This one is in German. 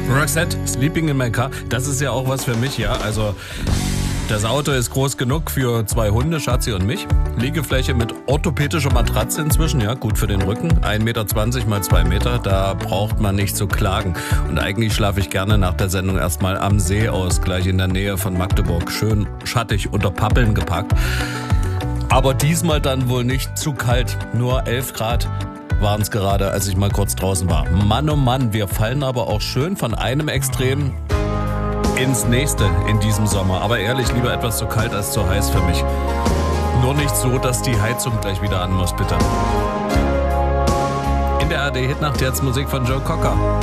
Roxette, Sleeping in my car, das ist ja auch was für mich, ja. Also das Auto ist groß genug für 2 Hunde, Schatzi und mich. Liegefläche mit orthopädischer Matratze inzwischen, ja, gut für den Rücken. 1,20 Meter mal 2 Meter, da braucht man nicht zu klagen. Und eigentlich schlafe ich gerne nach der Sendung erstmal am See aus, gleich in der Nähe von Magdeburg. Schön schattig unter Pappeln gepackt. Aber diesmal dann wohl nicht zu kalt, nur 11 Grad. Waren es gerade, als ich mal kurz draußen war. Mann, oh Mann, wir fallen aber auch schön von einem Extrem ins nächste in diesem Sommer. Aber ehrlich, lieber etwas zu kalt als zu heiß für mich. Nur nicht so, dass die Heizung gleich wieder an muss, bitte. In der ARD Hitnacht jetzt Musik von Joe Cocker.